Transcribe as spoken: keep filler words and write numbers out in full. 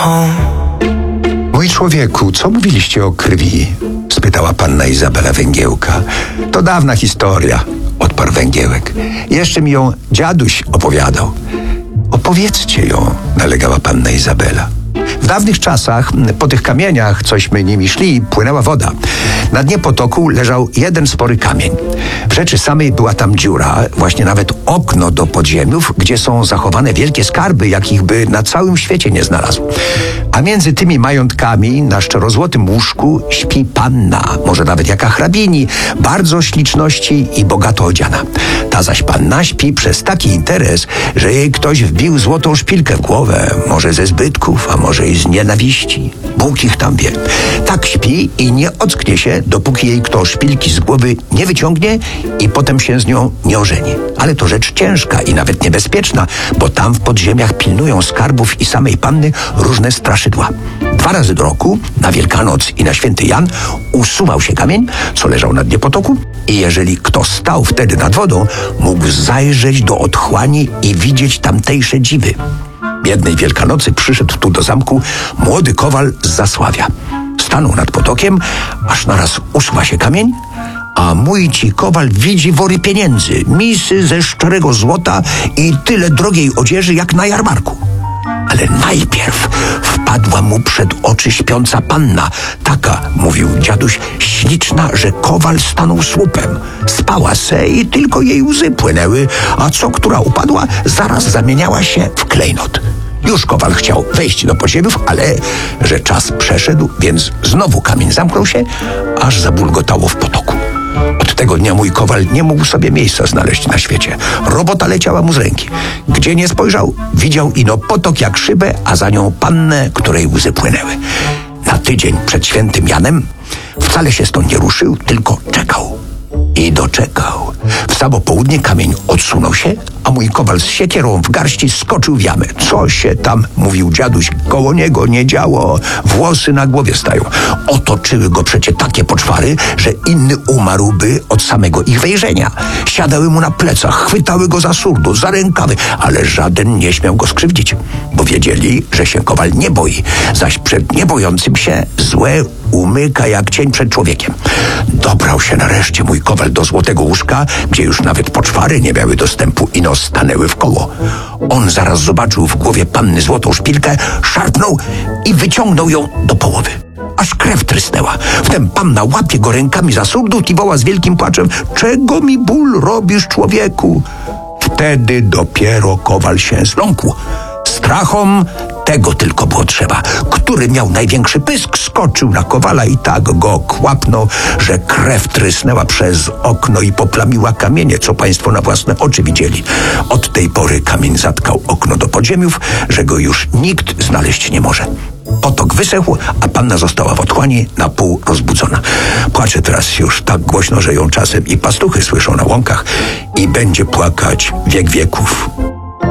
home. Mój człowieku, co mówiliście o krwi? Spytała panna Izabela Węgiełka. To dawna historia, odparł Węgiełek. Jeszcze mi ją dziaduś opowiadał. Opowiedzcie ją, nalegała panna Izabela. W dawnych czasach po tych kamieniach, cośmy nimi szli, płynęła woda. Na dnie potoku leżał jeden spory kamień. W rzeczy samej była tam dziura, właśnie nawet okno do podziemiów, gdzie są zachowane wielkie skarby, jakich by na całym świecie nie znalazł. A między tymi majątkami na szczerozłotym łóżku śpi panna, może nawet jaka hrabini, bardzo śliczności i bogato odziana. Ta zaś panna śpi przez taki interes, że jej ktoś wbił złotą szpilkę w głowę, może ze zbytków, a może i z nienawiści. Bóg ich tam wie. Tak śpi i nie ocknie się, dopóki jej kto szpilki z głowy nie wyciągnie i potem się z nią nie ożeni. Ale to rzecz ciężka i nawet niebezpieczna, bo tam w podziemiach pilnują skarbów i samej panny różne straszydła. Dwa razy do roku, na Wielkanoc i na Święty Jan, usuwał się kamień, co leżał na dnie potoku, i jeżeli kto stał wtedy nad wodą, mógł zajrzeć do otchłani i widzieć tamtejsze dziwy. Jednej Wielkanocy przyszedł tu do zamku młody kowal z Zasławia. Stanął nad potokiem, aż naraz usuwa się kamień, a mój ci kowal widzi wory pieniędzy, misy ze szczerego złota i tyle drogiej odzieży jak na jarmarku. Ale najpierw wpadła mu przed oczy śpiąca panna, taka, mówił dziaduś, śliczna, że kowal stanął słupem. Spała se i tylko jej łzy płynęły, a co która upadła, zaraz zamieniała się w klejnot. Już kowal chciał wejść do podziemiów, ale że czas przeszedł, więc znowu kamień zamknął się, aż zabulgotało w potoku. Od tego dnia mój kowal nie mógł sobie miejsca znaleźć na świecie. Robota leciała mu z ręki. Gdzie nie spojrzał, widział ino potok jak szybę, a za nią pannę, której łzy płynęły. Na tydzień przed Świętym Janem wcale się stąd nie ruszył, tylko czekał. I doczekał. W samo południe kamień odsunął się, a mój kowal z siekierą w garści skoczył w jamę. Co się tam, mówił dziaduś, koło niego nie działo. Włosy na głowie stają. Otoczyły go przecie takie poczwary, że inny umarłby od samego ich wejrzenia. Siadały mu na plecach, chwytały go za surdut, za rękawy, ale żaden nie śmiał go skrzywdzić, bo wiedzieli, że się kowal nie boi, zaś przed niebojącym się złe umyka jak cień przed człowiekiem. Dobrał się nareszcie mój kowal do złotego łóżka, gdzie już nawet poczwary nie miały dostępu i no stanęły w koło. On zaraz zobaczył w głowie panny złotą szpilkę, szarpnął i wyciągnął ją do połowy. Aż krew trysnęła. Wtem panna łapie go rękami za surdut i woła z wielkim płaczem: czego mi ból robisz, człowieku? Wtedy dopiero kowal się zląkł. Strachom tego tylko było trzeba. Który miał największy pysk, skoczył na kowala i tak go kłapnął, że krew trysnęła przez okno i poplamiła kamienie, co państwo na własne oczy widzieli. Od tej pory kamień zatkał okno do podziemiów, że go już nikt znaleźć nie może. Potok wysechł, a panna została w otchłani na pół rozbudzona. Płacze teraz już tak głośno, że ją czasem i pastuchy słyszą na łąkach i będzie płakać wiek wieków.